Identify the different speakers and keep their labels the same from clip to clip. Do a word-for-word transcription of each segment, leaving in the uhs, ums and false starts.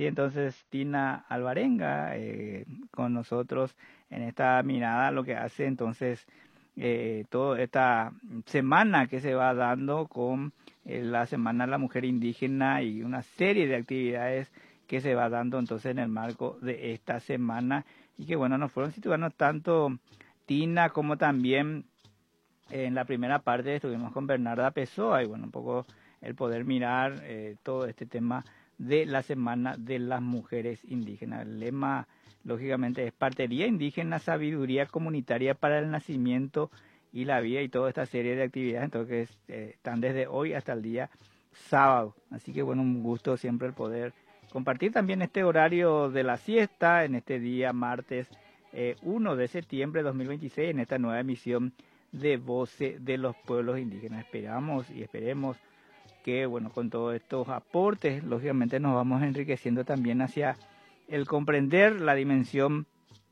Speaker 1: Así entonces Tina Alvarenga eh, con nosotros en esta mirada, lo que hace entonces eh, toda esta semana que se va dando con eh, la Semana de la Mujer Indígena y una serie de actividades que se va dando entonces en el marco de esta semana y que bueno, nos fueron situando tanto Tina como también en la primera parte estuvimos con Bernarda Pessoa y bueno, un poco el poder mirar eh, todo este tema de la Semana de las Mujeres Indígenas. El lema, lógicamente, es Partería Indígena, Sabiduría Comunitaria para el Nacimiento y la Vida y toda esta serie de actividades, entonces eh, están desde hoy hasta el día sábado. Así que bueno, un gusto siempre el poder compartir también este horario de la siesta en este día martes eh, primero de septiembre de dos mil veintiséis en esta nueva emisión de Voces de los Pueblos Indígenas. Esperamos y esperemos que, bueno, con todos estos aportes, lógicamente nos vamos enriqueciendo también hacia el comprender la dimensión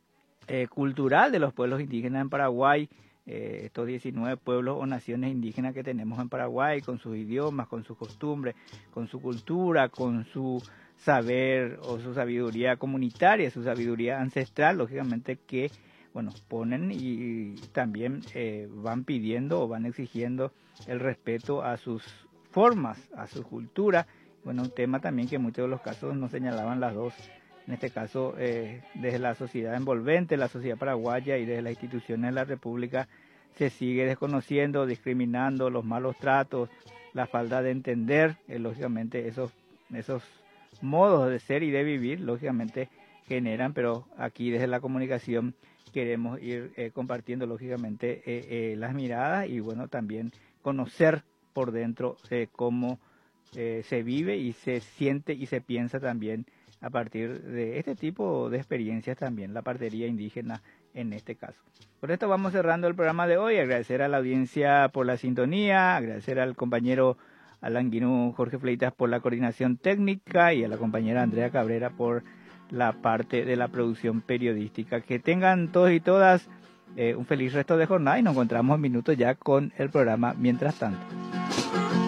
Speaker 1: eh, cultural de los pueblos indígenas en Paraguay, eh, estos diecinueve pueblos o naciones indígenas que tenemos en Paraguay, con sus idiomas, con sus costumbres, con su cultura, con su saber o su sabiduría comunitaria, su sabiduría ancestral, lógicamente que bueno, ponen y también eh, van pidiendo o van exigiendo el respeto a sus formas, a su cultura. Bueno, un tema también que en muchos de los casos nos señalaban las dos, en este caso eh, desde la sociedad envolvente, la sociedad paraguaya y desde las instituciones de la República se sigue desconociendo, discriminando los malos tratos, la falta de entender, eh, lógicamente esos, esos modos de ser y de vivir, lógicamente generan, pero aquí desde la comunicación queremos ir eh, compartiendo lógicamente eh, eh, las miradas y bueno, también conocer por dentro eh, cómo eh, se vive y se siente y se piensa también a partir de este tipo de experiencias también, la partería indígena en este caso. Por esto vamos cerrando el programa de hoy, agradecer a la audiencia por la sintonía, agradecer al compañero Alan Guinú, Jorge Fleitas por la coordinación técnica y a la compañera Andrea Cabrera por la parte de la producción periodística. Que tengan todos y todas eh, un feliz resto de jornada y nos encontramos en minutos ya con el programa Mientras Tanto.